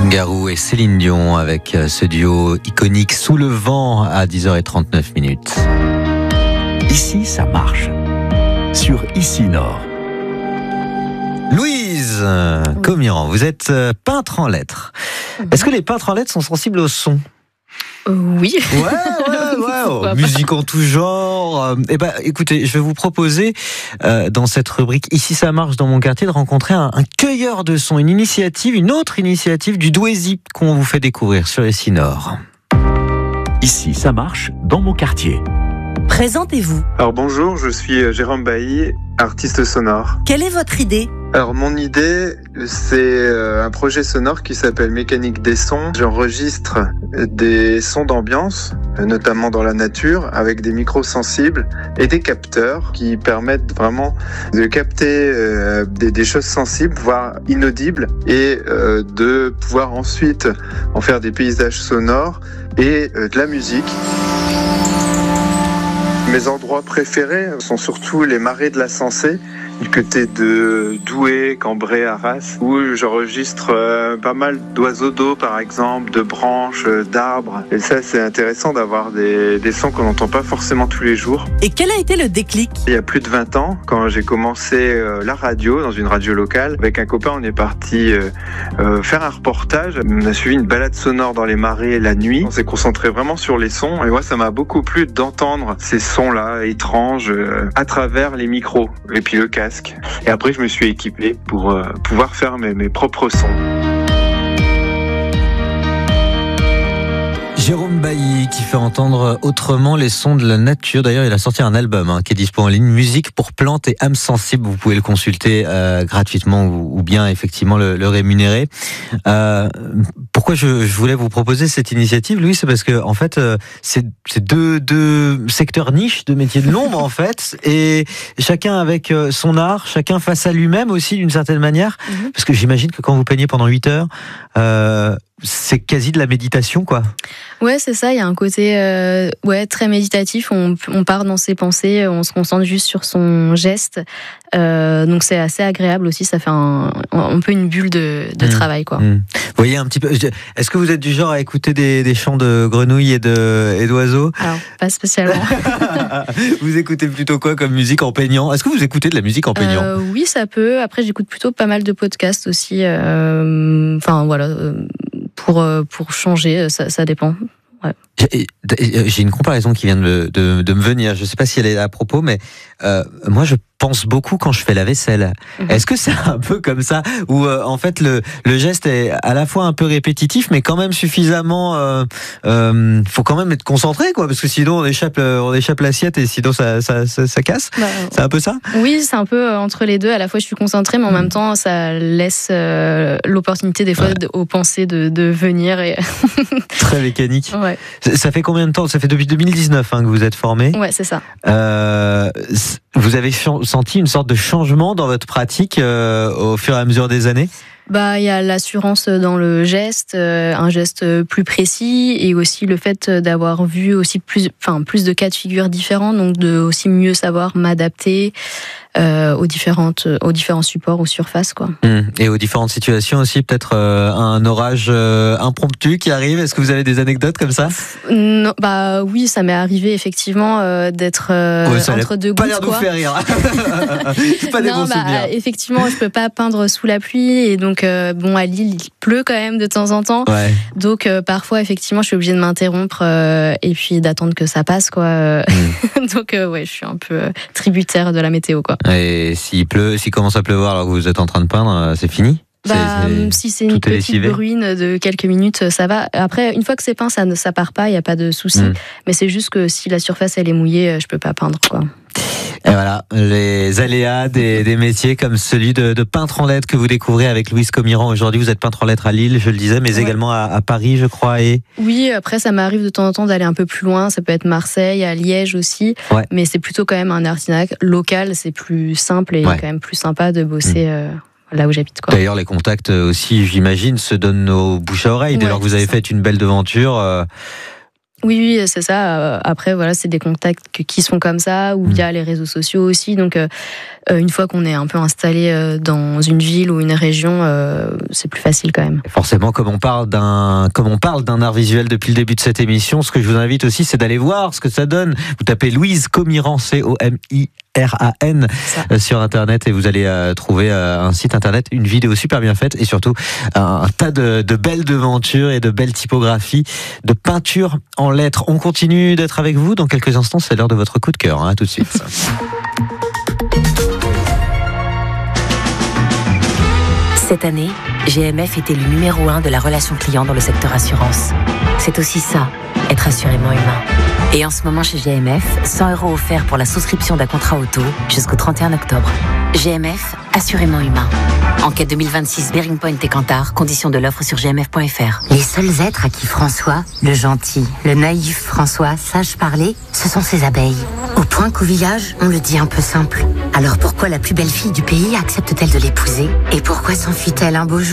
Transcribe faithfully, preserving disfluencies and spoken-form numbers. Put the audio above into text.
Garou et Céline Dion avec ce duo iconique Sous le vent à dix heures trente-neuf minutes. Ici, ça marche. Sur Ici Nord. Louise Comiran, vous êtes peintre en lettres. Est-ce que les peintres en lettres sont sensibles au son ? Euh, oui. Ouais, ouais, ouais. Oh, musique en tout genre. Eh ben, écoutez, je vais vous proposer euh, dans cette rubrique Ici ça marche dans mon quartier de rencontrer un, un cueilleur de sons, une initiative, une autre initiative du Douaisis qu'on vous fait découvrir sur Ici Nord. Ici, ça marche dans mon quartier. Présentez-vous. Alors bonjour, je suis Jérôme Bailly, artiste sonore. Quelle est votre idée ? Alors mon idée, c'est un projet sonore qui s'appelle Mécanique des sons. J'enregistre des sons d'ambiance, notamment dans la nature, avec des micros sensibles et des capteurs qui permettent vraiment de capter euh, des, des choses sensibles, voire inaudibles, et euh, de pouvoir ensuite en faire des paysages sonores et euh, de la musique. Mes endroits préférés sont surtout les marais de la Sensée, du côté de Douai, Cambrai, Arras, où j'enregistre euh, pas mal d'oiseaux d'eau, par exemple, de branches, euh, d'arbres. Et ça, c'est intéressant d'avoir des, des sons qu'on n'entend pas forcément tous les jours. Et quel a été le déclic ? Il y a plus de vingt ans, quand j'ai commencé euh, la radio, dans une radio locale, avec un copain, on est parti euh, euh, faire un reportage. On a suivi une balade sonore dans les marais la nuit. On s'est concentré vraiment sur les sons. Et moi, ça m'a beaucoup plu d'entendre ces sons-là, étranges, euh, à travers les micros. Et puis le casque. Et après, je me suis équipé pour euh, pouvoir faire mes, mes propres sons. Jérôme Bailly qui fait entendre autrement les sons de la nature. D'ailleurs, il a sorti un album hein, qui est dispo en ligne, Musique pour plantes et âmes sensibles. Vous pouvez le consulter euh, gratuitement ou, ou bien effectivement le, le rémunérer. Euh, pourquoi je, je voulais vous proposer cette initiative, Louis, c'est parce que en fait, euh, c'est, c'est deux, deux secteurs niches, deux métiers de l'ombre en fait, et chacun avec son art, chacun face à lui-même aussi d'une certaine manière. Mm-hmm. Parce que j'imagine que quand vous peignez pendant huit heures, euh, c'est quasi de la méditation, quoi. Ouais, c'est ça. Il y a un côté euh, ouais, très méditatif. On, on part dans ses pensées, on se concentre juste sur son geste. Euh, donc c'est assez agréable aussi. Ça fait un, un peu une bulle de, de mmh. travail, quoi. Mmh. Vous voyez un petit peu. Est-ce que vous êtes du genre à écouter des, des chants de grenouilles et, de, et d'oiseaux ? Alors, pas spécialement. Vous écoutez plutôt quoi comme musique en peignant ? Est-ce que vous écoutez de la musique en peignant ? euh, Oui, ça peut. Après, j'écoute plutôt pas mal de podcasts aussi. Euh, enfin, voilà. Euh, Pour, pour changer, ça, ça dépend. Ouais. J'ai, j'ai une comparaison qui vient de, de, de me venir. Je ne sais pas si elle est à propos, mais euh, moi, je pense beaucoup quand je fais la vaisselle. Mmh. Est-ce que c'est un peu comme ça où euh, en fait le, le geste est à la fois un peu répétitif, mais quand même suffisamment. Euh, euh, faut quand même être concentré, quoi, parce que sinon on échappe, on échappe l'assiette et sinon ça, ça, ça, ça casse. Bah, c'est un peu ça. Oui, c'est un peu entre les deux. À la fois, je suis concentrée, mais en mmh. même temps, ça laisse euh, l'opportunité des fois ouais. aux pensées de, de venir. Et très mécanique. Ouais. Ça fait combien de temps ? Ça fait depuis deux mille dix-neuf hein, que vous êtes formé. Ouais, c'est ça. Euh, vous avez senti une sorte de changement dans votre pratique euh, au fur et à mesure des années ? Bah, il y a l'assurance dans le geste, euh, un geste plus précis, et aussi le fait d'avoir vu aussi plus, enfin plus de cas de figure différents, donc de aussi mieux savoir m'adapter euh, aux différentes, aux différents supports ou surfaces, quoi. Mmh. Et aux différentes situations aussi, peut-être euh, un orage euh, impromptu qui arrive. Est-ce que vous avez des anecdotes comme ça ? Non, bah oui, ça m'est arrivé effectivement euh, d'être euh, ouais, ça entre deux pas gouttes. Pas l'air de quoi. vous faire rire. C'est pas des non, bons bah, souvenirs. Effectivement, je peux pas peindre sous la pluie, et donc euh, bon, à Lille, il pleut quand même de temps en temps. Ouais. Donc euh, parfois, effectivement, je suis obligée de m'interrompre euh, et puis d'attendre que ça passe, quoi. Mm. donc euh, ouais, je suis un peu tributaire de la météo, quoi. Et s'il pleut, s'il commence à pleuvoir alors que vous êtes en train de peindre, c'est fini ? Bah, c'est, c'est... si c'est une Tout petite bruine de quelques minutes, ça va. Après, une fois que c'est peint, ça ne ça part pas, il n'y a pas de souci. Mm. Mais c'est juste que si la surface elle est mouillée, je peux pas peindre, quoi. Et voilà, les aléas des, des métiers comme celui de, de peintre en lettres que vous découvrez avec Louise Comiran. Aujourd'hui, vous êtes peintre en lettres à Lille, je le disais, mais ouais. également à, à Paris, je crois. Et... Oui, après, ça m'arrive de temps en temps d'aller un peu plus loin. Ça peut être Marseille, à Liège aussi. Ouais. Mais c'est plutôt quand même un artisanat local. C'est plus simple et ouais. quand même plus sympa de bosser... Mmh. Euh, là où j'habite, quoi. D'ailleurs, les contacts aussi, j'imagine, se donnent au bouche à oreille. Dès ouais, lors que vous avez ça. fait une belle devanture, euh, Oui, oui, c'est ça. Après, voilà, c'est des contacts qui sont comme ça, ou via les réseaux sociaux aussi. Donc, euh, une fois qu'on est un peu installé dans une ville ou une région, euh, c'est plus facile quand même. Forcément, comme on parle d'un, comme on parle d'un art visuel depuis le début de cette émission, ce que je vous invite aussi, c'est d'aller voir ce que ça donne. Vous tapez Louise Comiran, C O M I R A N, euh, sur Internet, et vous allez euh, trouver euh, un site Internet, une vidéo super bien faite, et surtout un, un tas de, de belles devantures et de belles typographies, de peintures en lettres. On continue d'être avec vous. Dans quelques instants, c'est l'heure de votre coup de cœur. Hein, à tout de suite. Cette année, G M F était le numéro un de la relation client dans le secteur assurance. C'est aussi ça, être assurément humain. Et en ce moment chez G M F, cent euros offerts pour la souscription d'un contrat auto jusqu'au trente et un octobre. G M F, assurément humain. Enquête deux mille vingt-six, Bearing Point et Kantar, conditions de l'offre sur g m f point f r. Les seuls êtres à qui François, le gentil, le naïf François, sache parler, ce sont ses abeilles. Au point qu'au village, on le dit un peu simple. Alors pourquoi la plus belle fille du pays accepte-t-elle de l'épouser? Et pourquoi s'enfuit-elle un beau jour?